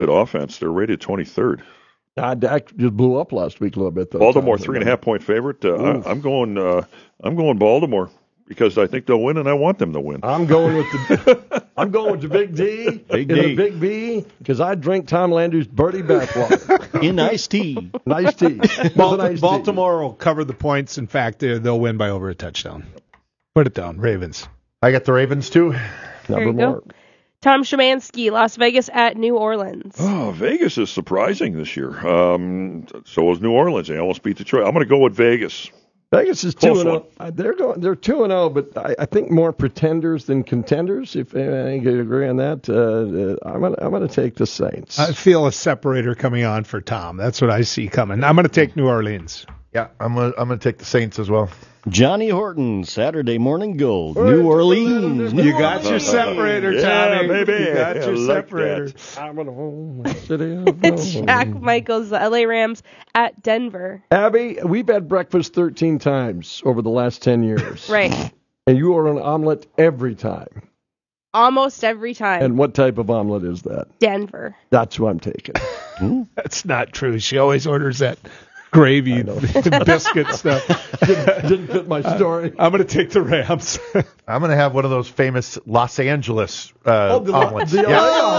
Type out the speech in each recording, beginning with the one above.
Good offense. They're rated 23rd. Dak just blew up last week a little bit, though. Baltimore 3.5-point favorite. I'm going Baltimore because I think they'll win, and I want them to win. I'm going with the Big D and the Big B because I drink Tom Landry's Birdie bathwater in iced tea. Nice tea. Baltimore will cover the points. In fact, they'll win by over a touchdown. Put it down, Ravens. I got the Ravens too. Number more. Tom Szymanski, Las Vegas at New Orleans. Oh, Vegas is surprising this year. So is New Orleans. They almost beat Detroit. I'm going to go with Vegas. Vegas is 2-0. They're 2-0, but I think more pretenders than contenders. If I could agree on that, I'm going to take the Saints. I feel a separator coming on for Tom. That's what I see coming. I'm going to take New Orleans. Yeah, I'm going to take the Saints as well. Johnny Horton, Saturday Morning Gold, New Orleans. You got your separator, Johnny. Yeah, baby. You got your separator. I'm going to home city of It's Jack Michaels, the LA Rams at Denver. Abby, we've had breakfast 13 times over the last 10 years. Right. And you order an omelet every time. Almost every time. And what type of omelet is that? Denver. That's what I'm taking. That's not true. She always orders that gravy, biscuit stuff. Didn't fit my story. I'm going to take the Rams. I'm going to have one of those famous Los Angeles omelets. The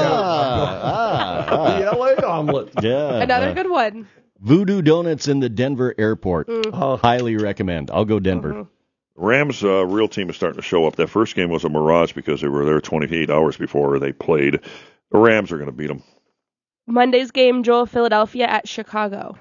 LA omelet. Yeah. Another good one. Voodoo Donuts in the Denver airport. Highly recommend. I'll go Denver. Mm-hmm. Rams' real team is starting to show up. That first game was a mirage because they were there 28 hours before they played. The Rams are going to beat them. Monday's game, Joel, Philadelphia at Chicago.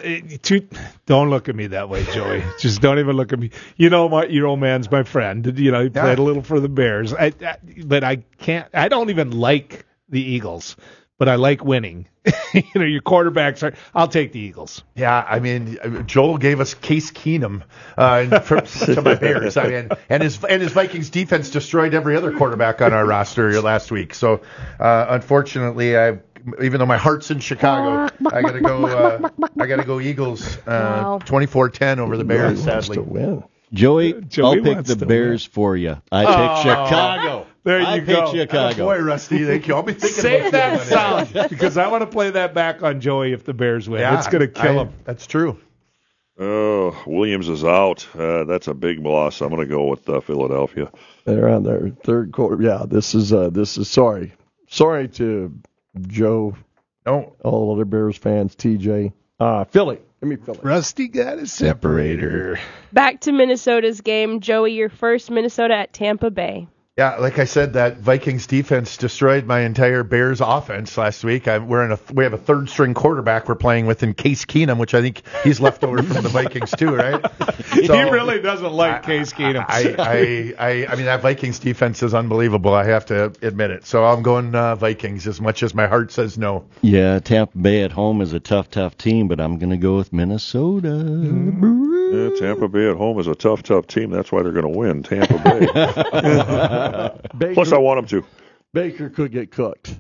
Don't look at me that way, Joey. Just don't even look at me. You know, your old man's my friend. You know, he played a little for the Bears. But I can't. I don't even like the Eagles, but I like winning. Your quarterbacks are. I'll take the Eagles. Yeah, I mean, Joel gave us Case Keenum to my Bears. I mean, and his Vikings defense destroyed every other quarterback on our roster last week. So, unfortunately, even though my heart's in Chicago, I gotta go Eagles. 24-10 over the Bears. Sadly, to win. Joey I'll pick the Bears for you. I pick Chicago. There I you go. pick Chicago. Boy, Rusty, thank you. I'll be thinking Save about that sound because I want to play that back on Joey if the Bears win. It's going to kill him. That's true. Oh, Williams is out. That's a big loss. I'm going to go with Philadelphia. They're on their third quarter. Yeah, this is sorry. Sorry to Joe. No, all other Bears fans. TJ. Philly. Give me Philly. Rusty got a separator. Back to Minnesota's game. Joey, your first Minnesota at Tampa Bay. Yeah, like I said, that Vikings defense destroyed my entire Bears offense last week. We have a third string quarterback we're playing with in Case Keenum, which I think he's left over from the Vikings too, right? He really doesn't like Case Keenum. I mean, that Vikings defense is unbelievable. I have to admit it. So I'm going Vikings as much as my heart says no. Yeah, Tampa Bay at home is a tough team, but I'm going to go with Minnesota. Yeah, Tampa Bay at home is a tough team. That's why they're going to win. Tampa Bay. Plus, I want them to. Baker could get cooked.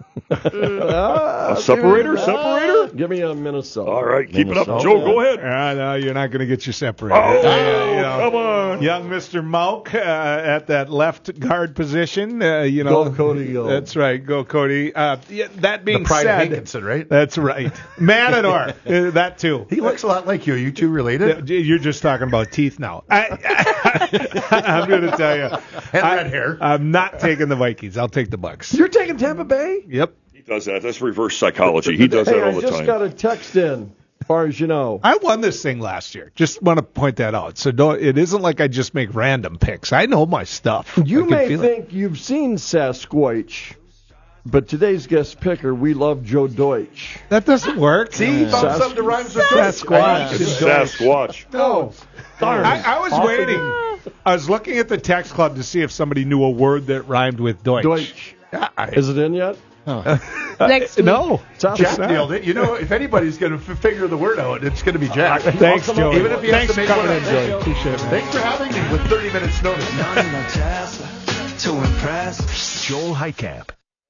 A separator? Give me a Minnesota. All right, keep it up. Joe, go ahead. No, you're not going to get your separator. Come on. Young Mr. Mouk at that left guard position. Go Cody, go. That's right. Go Cody. That being the pride said, of Hankinson, right? That's right. Matador. That too. He looks a lot like you. Are you two related? You're just talking about teeth now. I'm going to tell you. And red hair. I'm not taking the Vikings. I'll take the Bucks. You're taking Tampa Bay? Yep. He does that. That's reverse psychology. He does that all the time. I just got a text in, as far as you know. I won this thing last year. Just want to point that out. So it isn't like I just make random picks. I know my stuff. You may think you've seen Sasquatch, but today's guest picker, we love Joe Deutsch. That doesn't work. See, he found something that rhymes with Sasquatch. It's Sasquatch. No. Darn. I was waiting. I was looking at the text club to see if somebody knew a word that rhymed with Deutsch. Deutsch. Is it in yet? Next week. No. Jack nailed it. You know, if anybody's going to figure the word out, it's going to be Jack. Thanks, Joey. Even if he has to make one up. Joey. Appreciate it. Thanks for having me with 30 minutes notice. To impress. Joel Heitkamp.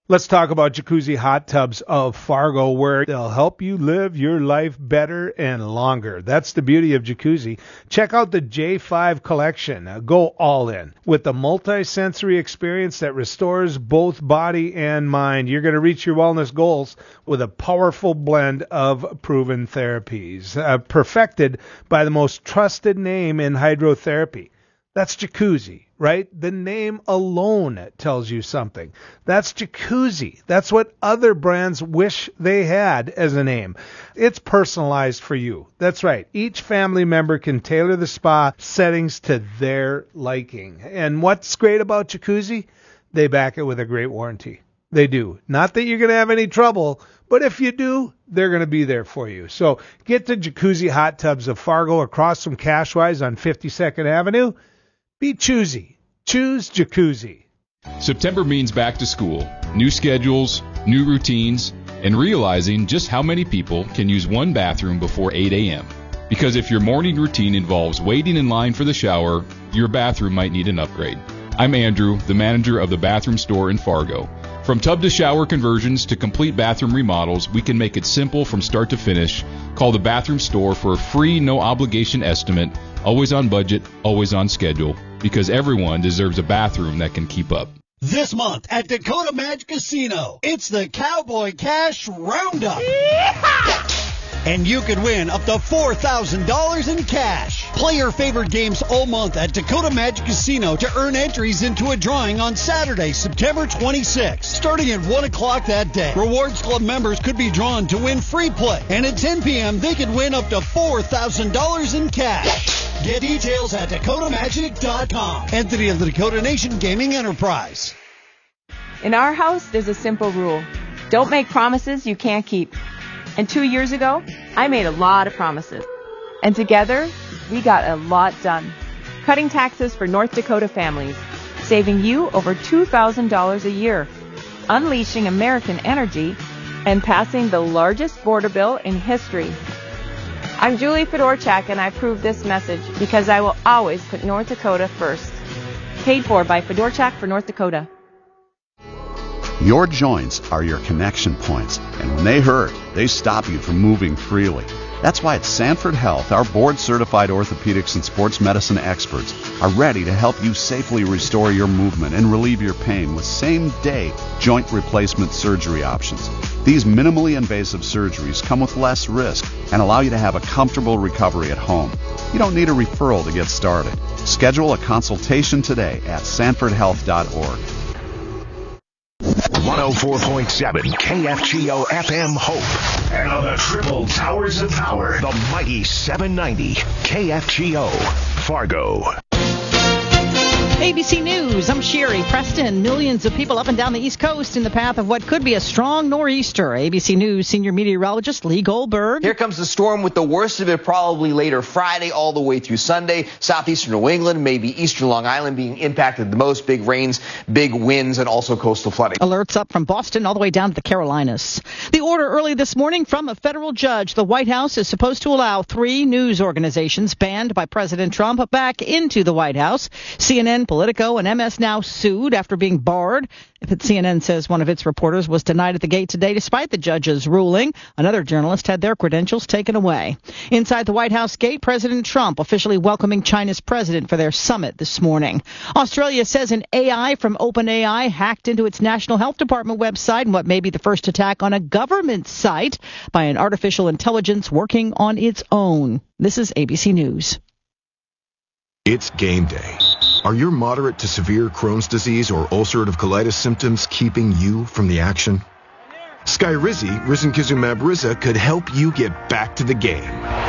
Let's talk about Jacuzzi Hot Tubs of Fargo, where they'll help you live your life better and longer. That's the beauty of Jacuzzi. Check out the J5 collection. Go all in with the multi-sensory experience that restores both body and mind. You're going to reach your wellness goals with a powerful blend of proven therapies, perfected by the most trusted name in hydrotherapy. That's Jacuzzi, right? The name alone tells you something. That's Jacuzzi. That's what other brands wish they had as a name. It's personalized for you. That's right. Each family member can tailor the spa settings to their liking. And what's great about Jacuzzi? They back it with a great warranty. They do. Not that you're going to have any trouble, but if you do, they're going to be there for you. So get to Jacuzzi Hot Tubs of Fargo across from Cashwise on 52nd Avenue. Be choosy. Choose Jacuzzi. September means back to school, new schedules, new routines, and realizing just how many people can use one bathroom before 8 a.m. Because if your morning routine involves waiting in line for the shower, your bathroom might need an upgrade. I'm Andrew, the manager of the Bathroom Store in Fargo. From tub to shower conversions to complete bathroom remodels, we can make it simple from start to finish. Call the Bathroom Store for a free, no-obligation estimate, always on budget, always on schedule, because everyone deserves a bathroom that can keep up. This month at Dakota Magic Casino, it's the Cowboy Cash Roundup. Yeehaw! And you could win up to $4,000 in cash. Play your favorite games all month at Dakota Magic Casino to earn entries into a drawing on Saturday, September 26th. Starting at 1 o'clock that day, Rewards Club members could be drawn to win free play. And at 10 p.m., they could win up to $4,000 in cash. Get details at DakotaMagic.com. Entity of the Dakota Nation Gaming Enterprise. In our house, there's a simple rule. Don't make promises you can't keep. And 2 years ago, I made a lot of promises. And together, we got a lot done. Cutting taxes for North Dakota families, saving you over $2,000 a year, unleashing American energy, and passing the largest border bill in history. I'm Julie Fedorchak, and I approve this message because I will always put North Dakota first. Paid for by Fedorchak for North Dakota. Your joints are your connection points, and when they hurt, they stop you from moving freely. That's why at Sanford Health, our board-certified orthopedics and sports medicine experts are ready to help you safely restore your movement and relieve your pain with same-day joint replacement surgery options. These minimally invasive surgeries come with less risk and allow you to have a comfortable recovery at home. You don't need a referral to get started. Schedule a consultation today at sanfordhealth.org. 104.7 KFGO FM Hope. And on the triple towers of power, the mighty 790 KFGO Fargo. ABC News, I'm Sherry Preston. Millions of people up and down the East Coast in the path of what could be a strong nor'easter. ABC News senior meteorologist Lee Goldberg. Here comes the storm with the worst of it probably later Friday all the way through Sunday. Southeastern New England, maybe eastern Long Island being impacted the most. Big rains, big winds, and also coastal flooding. Alerts up from Boston all the way down to the Carolinas. The order early this morning from a federal judge. The White House is supposed to allow 3 news organizations banned by President Trump back into the White House. CNN, Politico, and MS Now sued after being barred. CNN says one of its reporters was denied at the gate today despite the judge's ruling. Another journalist had their credentials taken away. Inside the White House gate, President Trump officially welcoming China's president for their summit this morning. Australia says an AI from OpenAI hacked into its National Health Department website in what may be the first attack on a government site by an artificial intelligence working on its own. This is ABC News. It's game day. Are your moderate to severe Crohn's disease or ulcerative colitis symptoms keeping you from the action? Skyrizi, risankizumab Riza, could help you get back to the game.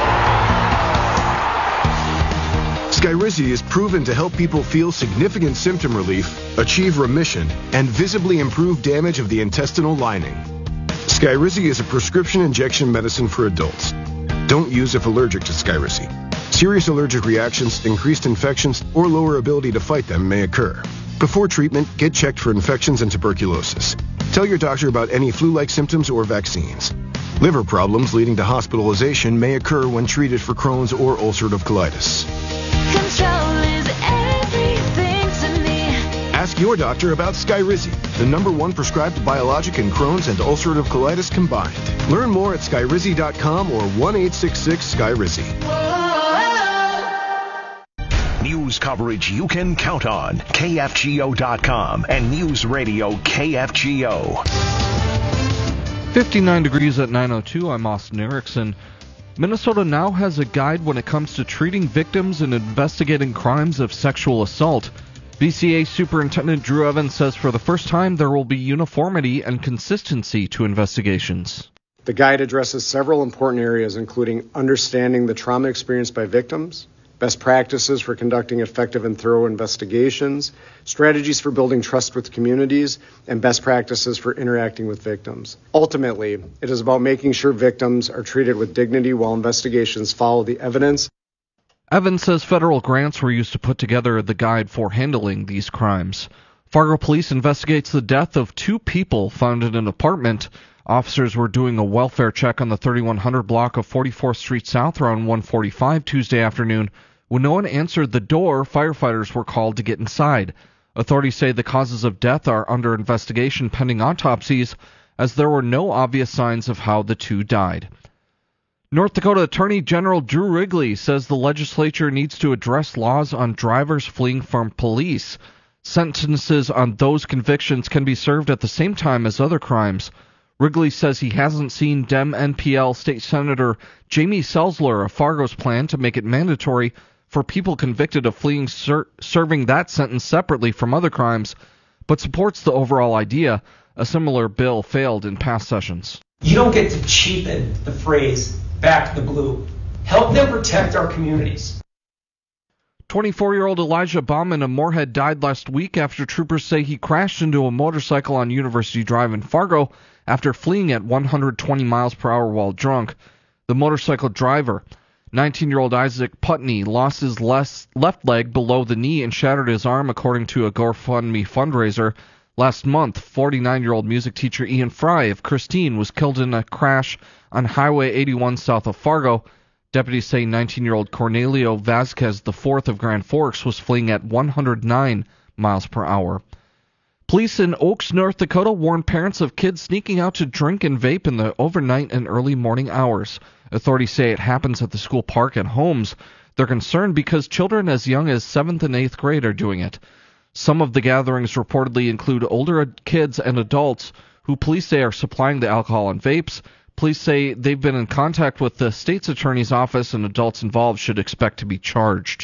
Skyrizi is proven to help people feel significant symptom relief, achieve remission, and visibly improve damage of the intestinal lining. Skyrizi is a prescription injection medicine for adults. Don't use if allergic to Skyrizi. Serious allergic reactions, increased infections, or lower ability to fight them may occur. Before treatment, get checked for infections and tuberculosis. Tell your doctor about any flu-like symptoms or vaccines. Liver problems leading to hospitalization may occur when treated for Crohn's or ulcerative colitis. Control is everything to me. Ask your doctor about Skyrizi, the #1 prescribed biologic in Crohn's and ulcerative colitis combined. Learn more at skyrizi.com or 1-866-SKYRIZI. News coverage you can count on. KFGO.com and News Radio KFGO. 59 degrees at 9:02. I'm Austin Erickson. Minnesota now has a guide when it comes to treating victims and investigating crimes of sexual assault. BCA Superintendent Drew Evans says for the first time there will be uniformity and consistency to investigations. The guide addresses several important areas, including understanding the trauma experienced by victims, best practices for conducting effective and thorough investigations, strategies for building trust with communities, and best practices for interacting with victims. Ultimately, it is about making sure victims are treated with dignity while investigations follow the evidence. Evans says federal grants were used to put together the guide for handling these crimes. Fargo Police investigates the death of 2 people found in an apartment. Officers were doing a welfare check on the 3100 block of 44th Street South around 1:45 Tuesday afternoon. When no one answered the door, firefighters were called to get inside. Authorities say the causes of death are under investigation pending autopsies, as there were no obvious signs of how the 2 died. North Dakota Attorney General Drew Wrigley says the legislature needs to address laws on drivers fleeing from police. Sentences on those convictions can be served at the same time as other crimes. Wrigley says he hasn't seen Dem NPL State Senator Jamie Selzler of Fargo's plan to make it mandatory for people convicted of fleeing serving that sentence separately from other crimes, but supports the overall idea. A similar bill failed in past sessions. You don't get to cheapen the phrase back to the blue. Help them protect our communities. 24-year-old Elijah Bauman of Moorhead died last week after troopers say he crashed into a motorcycle on University Drive in Fargo after fleeing at 120 miles per hour while drunk. The motorcycle driver, 19-year-old Isaac Putney, lost his left leg below the knee and shattered his arm, according to a GoFundMe fundraiser. Last month, 49-year-old music teacher Ian Fry of Christine was killed in a crash on Highway 81 south of Fargo. Deputies say 19-year-old Cornelio Vasquez IV of Grand Forks was fleeing at 109 miles per hour. Police in Oaks, North Dakota warned parents of kids sneaking out to drink and vape in the overnight and early morning hours. Authorities say it happens at the school park and homes. They're concerned because children as young as 7th and 8th grade are doing it. Some of the gatherings reportedly include older kids and adults who police say are supplying the alcohol and vapes. Police say they've been in contact with the state's attorney's office and adults involved should expect to be charged.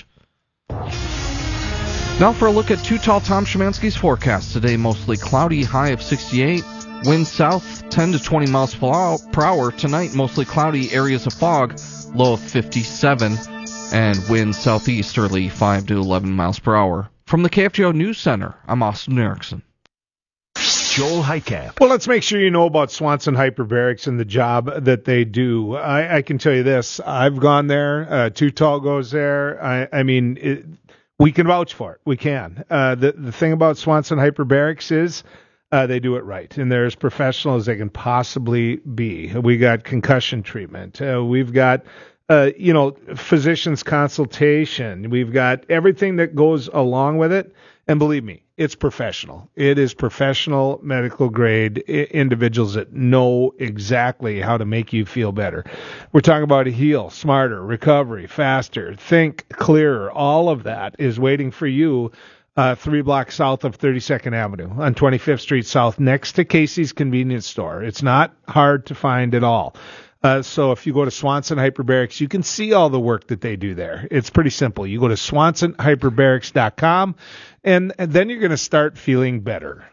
Now for a look at Too Tall Tom Szymanski's forecast. Today mostly cloudy, high of 68. Winds south 10 to 20 miles per hour. Tonight mostly cloudy, areas of fog, low of 57. And winds southeasterly 5 to 11 miles per hour. From the KFGO News Center, I'm Austin Erickson. Joel Heitkamp. Well, let's make sure you know about Swanson Hyperbarics and the job that they do. I can tell you this. I've gone there. Too Tall goes there. We can vouch for it. We can. The thing about Swanson Hyperbarics is they do it right, and they're as professional as they can possibly be. We got concussion treatment. We've got physician's consultation. We've got everything that goes along with it. And believe me, it's professional. It is professional, medical grade individuals that know exactly how to make you feel better. We're talking about heal, smarter, recovery, faster, think clearer. All of that is waiting for you 3 blocks south of 32nd Avenue on 25th Street South next to Casey's Convenience Store. It's not hard to find at all. So if you go to Swanson Hyperbarics, you can see all the work that they do there. It's pretty simple. You go to swansonhyperbarics.com, and then you're going to start feeling better.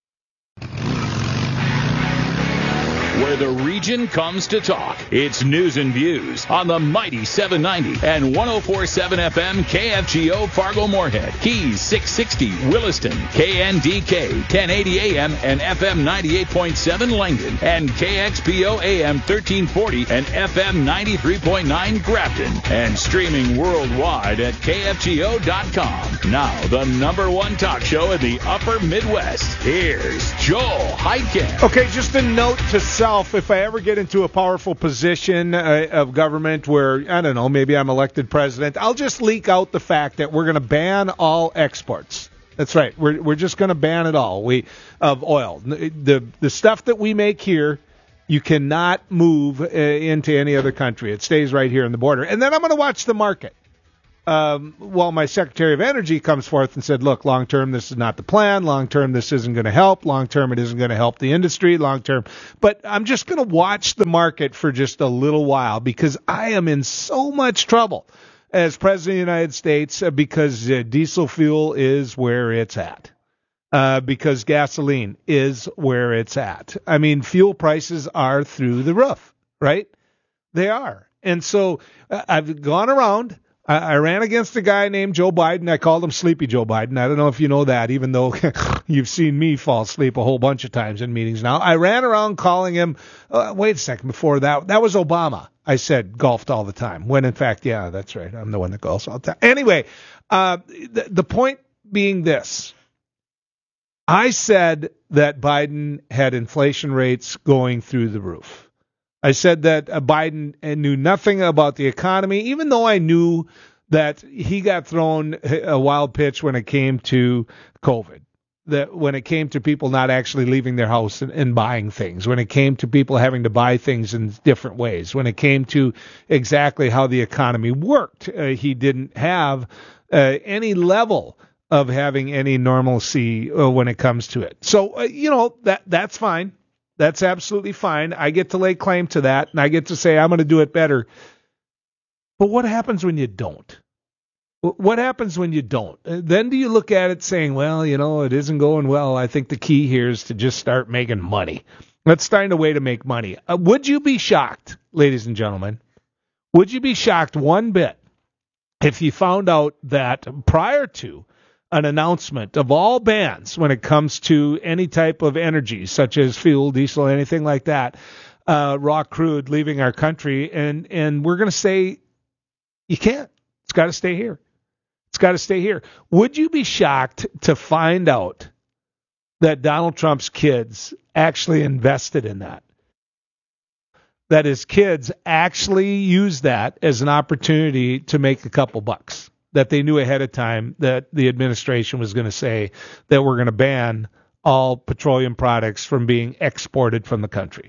Where the region comes to talk. It's News and Views on the mighty 790 and 104.7 FM KFGO Fargo Moorhead, Keys 660 Williston, KNDK 1080 AM and FM 98.7 Langdon, and KXPO AM 1340 and FM 93.9 Grafton, and streaming worldwide at KFGO.com. Now, the #1 talk show in the upper Midwest. Here's Joel Heitkamp. Okay, just a note to self. If I ever get into a powerful position of government where, I don't know, maybe I'm elected president, I'll just leak out the fact that we're going to ban all exports. That's right. We're just going to ban it all. Of oil. The stuff that we make here, you cannot move into any other country. It stays right here in the border. And then I'm going to watch the market. Well, my Secretary of Energy comes forth and said, look, long term, this is not the plan. Long term, this isn't going to help. Long term, it isn't going to help the industry. Long term. But I'm just going to watch the market for just a little while because I am in so much trouble as President of the United States because diesel fuel is where it's at. Because gasoline is where it's at. I mean, fuel prices are through the roof, right? They are. And so I've gone around. I ran against a guy named Joe Biden. I called him Sleepy Joe Biden. I don't know if you know that, even though you've seen me fall asleep a whole bunch of times in meetings now. I ran around calling him, wait a second, before that was Obama. I said golfed all the time, when in fact, yeah, that's right. I'm the one that golfs all the time. Anyway, the point being this. I said that Biden had inflation rates going through the roof. I said that Biden knew nothing about the economy, even though I knew that he got thrown a wild pitch when it came to COVID, that when it came to people not actually leaving their house and buying things, when it came to people having to buy things in different ways, when it came to exactly how the economy worked. He didn't have any level of having any normalcy when it comes to it. So, that's fine. That's absolutely fine. I get to lay claim to that, and I get to say I'm going to do it better. But what happens when you don't? What happens when you don't? Then do you look at it saying, well, it isn't going well. I think the key here is to just start making money. Let's find a way to make money. Would you be shocked, ladies and gentlemen? Would you be shocked one bit if you found out that prior to an announcement of all bans when it comes to any type of energy, such as fuel, diesel, anything like that, raw crude leaving our country, and we're going to say, you can't. It's got to stay here. It's got to stay here. Would you be shocked to find out that Donald Trump's kids actually invested in that? That his kids actually used that as an opportunity to make a couple bucks? That they knew ahead of time that the administration was going to say that we're going to ban all petroleum products from being exported from the country.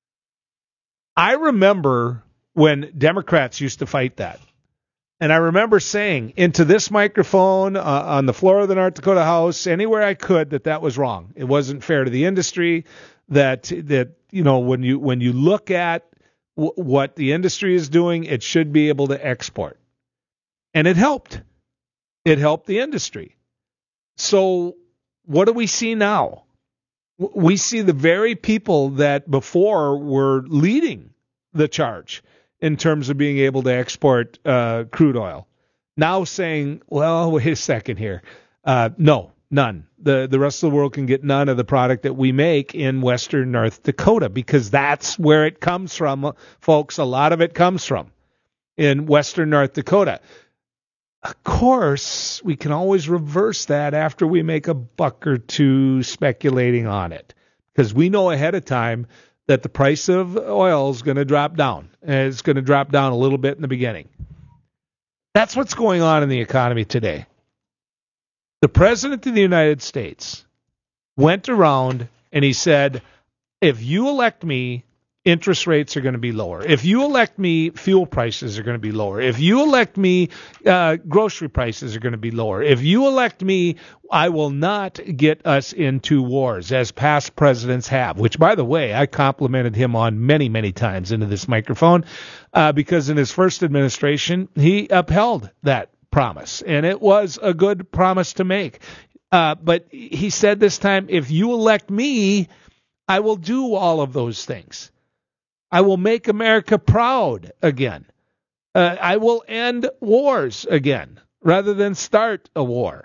I remember when Democrats used to fight that. And I remember saying into this microphone, on the floor of the North Dakota House, anywhere I could, that was wrong. It wasn't fair to the industry, that when you look at what the industry is doing, it should be able to export. And it helped. It helped the industry. So what do we see now? We see the very people that before were leading the charge in terms of being able to export crude oil now saying, well, wait a second here. No, none. The rest of the world can get none of the product that we make in western North Dakota because that's where it comes from, folks. A lot of it comes from in western North Dakota. Of course, we can always reverse that after we make a buck or two speculating on it, because we know ahead of time that the price of oil is going to drop down. And it's going to drop down a little bit in the beginning. That's what's going on in the economy today. The President of the United States went around and he said, if you elect me, interest rates are going to be lower. If you elect me, fuel prices are going to be lower. If you elect me, grocery prices are going to be lower. If you elect me, I will not get us into wars, as past presidents have, which, by the way, I complimented him on many, many times into this microphone, because in his first administration, he upheld that promise, and it was a good promise to make. But he said this time, if you elect me, I will do all of those things. I will make America proud again. I will end wars again rather than start a war.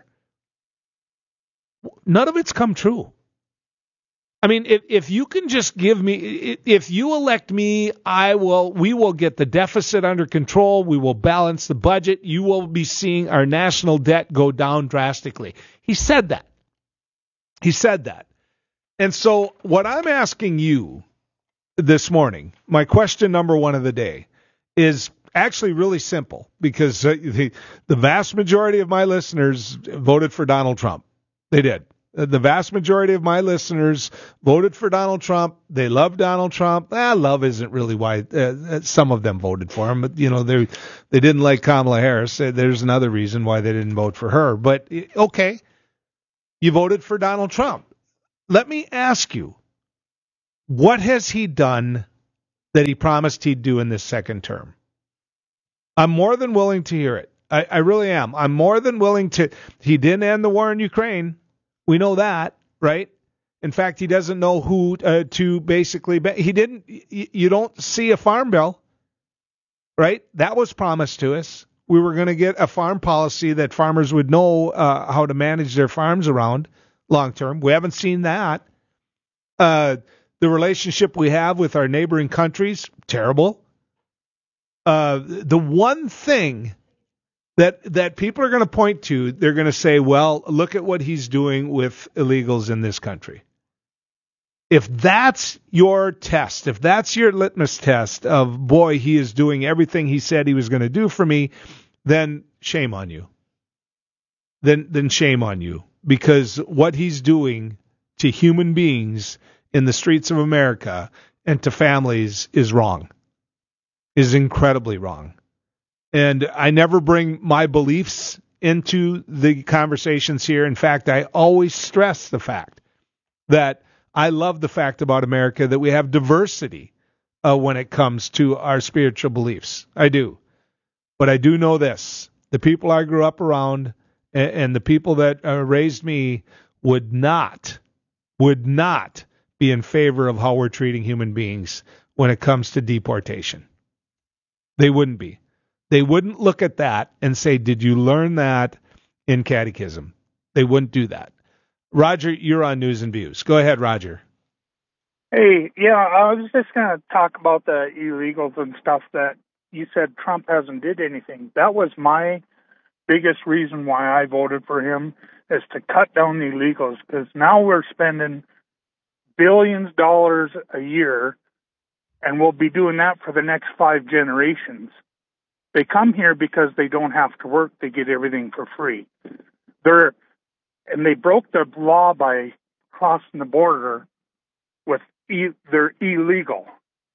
None of it's come true. I mean, if you can just give me, if you elect me, we will get the deficit under control. We will balance the budget. You will be seeing our national debt go down drastically. He said that. He said that. And so what I'm asking you this morning, my question number one of the day, is actually really simple, because the vast majority of my listeners voted for Donald Trump. They did. The vast majority of my listeners voted for Donald Trump. They love Donald Trump. Love isn't really why some of them voted for him, but they didn't like Kamala Harris. There's another reason why they didn't vote for her. But okay, you voted for Donald Trump. Let me ask you, what has he done that he promised he'd do in this second term? I'm more than willing to hear it. I really am. I'm more than willing to. He didn't end the war in Ukraine. We know that, right? In fact, he doesn't know who to basically. He didn't. You don't see a farm bill, right? That was promised to us. We were going to get a farm policy that farmers would know how to manage their farms around long term. We haven't seen that. The relationship we have with our neighboring countries, terrible. The one thing that people are going to point to, they're going to say, well, look at what he's doing with illegals in this country. If that's your test, if that's your litmus test of, boy, he is doing everything he said he was going to do for me, then shame on you. Then shame on you. Because what he's doing to human beings in the streets of America and to families is wrong, is incredibly wrong. And I never bring my beliefs into the conversations here. In fact, I always stress the fact that I love the fact about America that we have diversity when it comes to our spiritual beliefs. I do. But I do know this. The people I grew up around and the people that raised me would not be in favor of how we're treating human beings when it comes to deportation. They wouldn't be. They wouldn't look at that and say, did you learn that in catechism? They wouldn't do that. Roger, you're on News and Views. Go ahead, Roger. Hey, yeah, I was just going to talk about the illegals and stuff that you said Trump hasn't did anything. That was my biggest reason why I voted for him, is to cut down the illegals, because now we're spending billions of dollars a year, and we'll be doing that for the next 5 generations. They come here because they don't have to work. They get everything for free. They broke the law by crossing the border with they're illegal.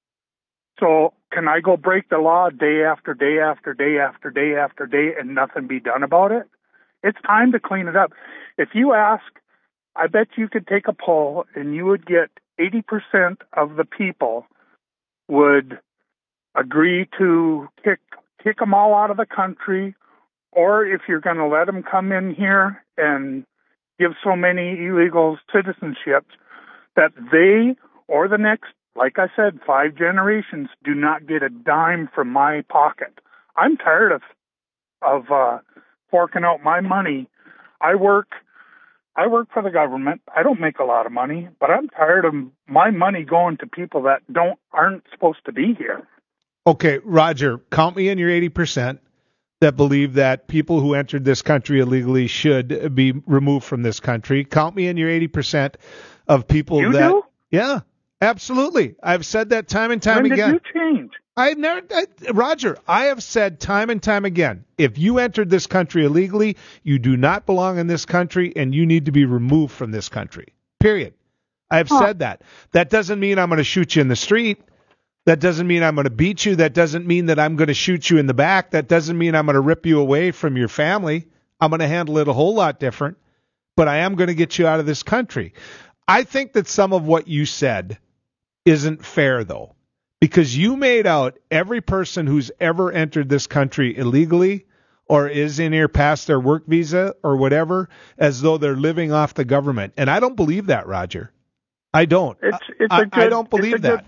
So can I go break the law day after day after day after day after day and nothing be done about it? It's time to clean it up. If you ask, I bet you could take a poll and you would get 80% of the people would agree to kick them all out of the country, or if you're going to let them come in here and give so many illegals citizenships that they or the next, like I said, 5 generations do not get a dime from my pocket. I'm tired of forking out my money. I work for the government. I don't make a lot of money, but I'm tired of my money going to people that aren't supposed to be here. Okay, Roger, count me in your 80% that believe that people who entered this country illegally should be removed from this country. Count me in your 80% of people you do? Yeah, absolutely. I've said that time and time again. When did you change? Roger, I have said time and time again, if you entered this country illegally, you do not belong in this country and you need to be removed from this country. Period. I have said that. That doesn't mean I'm going to shoot you in the street. That doesn't mean I'm going to beat you. That doesn't mean that I'm going to shoot you in the back. That doesn't mean I'm going to rip you away from your family. I'm going to handle it a whole lot different, but I am going to get you out of this country. I think that some of what you said isn't fair, though, because you made out every person who's ever entered this country illegally or is in here past their work visa or whatever as though they're living off the government. And I don't believe that, Roger. I don't. I don't believe that.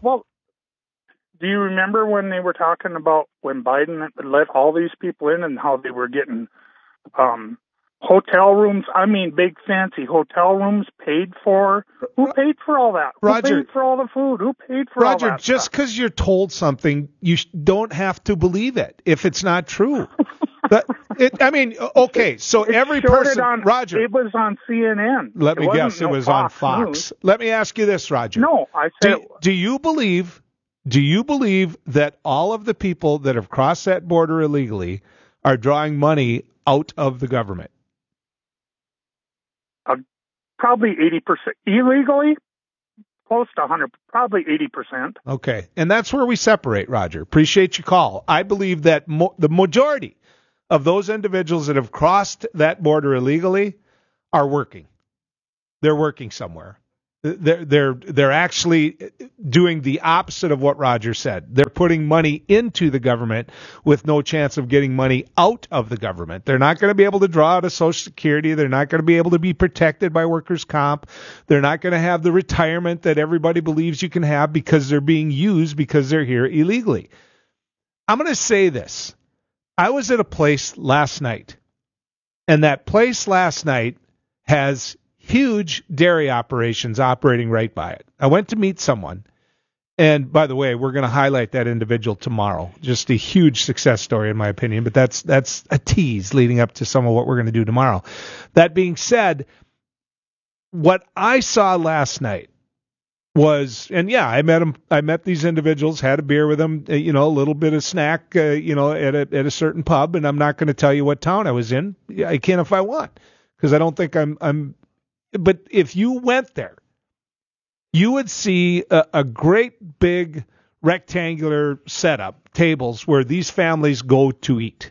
Do you remember when they were talking about when Biden let all these people in and how they were getting hotel rooms? I mean, big fancy hotel rooms paid for. Who paid for all that? Roger, who paid for all the food? Who paid for all that? Roger, just because you're told something, you don't have to believe it if it's not true. Okay, so every person, Roger. It was on CNN. Let me guess, it was on Fox. News. Let me ask you this, Roger. No, I said. Do you believe that all of the people that have crossed that border illegally are drawing money out of the government? probably 80%. Illegally, close to 100, probably 80%. Okay, and that's where we separate, Roger. Appreciate your call. I believe that the majority of those individuals that have crossed that border illegally are working. They're working somewhere. They're actually doing the opposite of what Roger said. They're putting money into the government with no chance of getting money out of the government. They're not going to be able to draw out of Social Security. They're not going to be able to be protected by workers' comp. They're not going to have the retirement that everybody believes you can have because they're being used because they're here illegally. I'm going to say this. I was at a place last night, and that place last night has huge dairy operations operating right by it. I went to meet someone, and by the way, we're going to highlight that individual tomorrow. Just a huge success story in my opinion, but that's a tease leading up to some of what we're going to do tomorrow. That being said, what I saw last night was, and yeah, I met these individuals, had a beer with them, a little bit of snack, at a certain pub, and I'm not going to tell you what town I was in. I can if I want, because I don't think I'm. But if you went there, you would see a great big rectangular setup, tables where these families go to eat,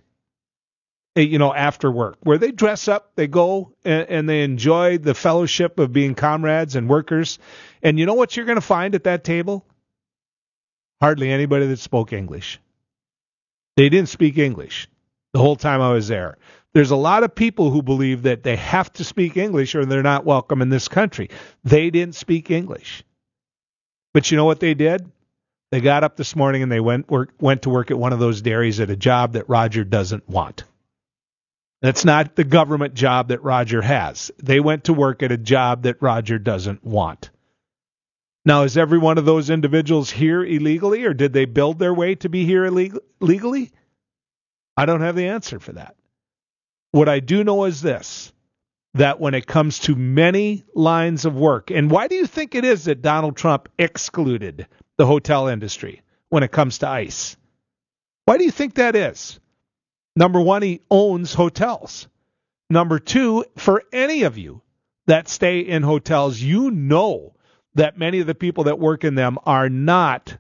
after work, where they dress up, they go and they enjoy the fellowship of being comrades and workers. And you know what you're going to find at that table? Hardly anybody that spoke English. They didn't speak English the whole time I was there. There's a lot of people who believe that they have to speak English or they're not welcome in this country. They didn't speak English. But you know what they did? They got up this morning and they went to work at one of those dairies at a job that Roger doesn't want. That's not the government job that Roger has. They went to work at a job that Roger doesn't want. Now, is every one of those individuals here illegally, or did they build their way to be here legally? I don't have the answer for that. What I do know is this, that when it comes to many lines of work, and why do you think it is that Donald Trump excluded the hotel industry when it comes to ICE? Why do you think that is? Number one, he owns hotels. Number two, for any of you that stay in hotels, you know that many of the people that work in them are not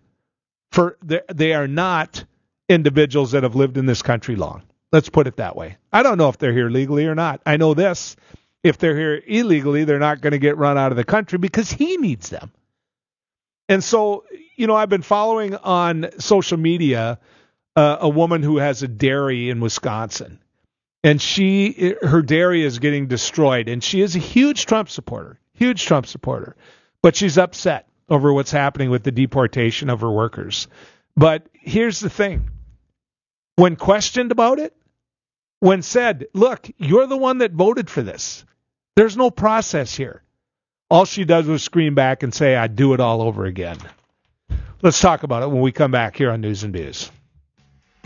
individuals that have lived in this country long. Let's put it that way. I don't know if they're here legally or not. I know this. If they're here illegally, they're not going to get run out of the country because he needs them. And so, I've been following on social media a woman who has a dairy in Wisconsin. And her dairy is getting destroyed. And she is a huge Trump supporter. But she's upset over what's happening with the deportation of her workers. But here's the thing. When questioned about it, when said, look, you're the one that voted for this. There's no process here. All she does was scream back and say, I'd do it all over again. Let's talk about it when we come back here on News and Views.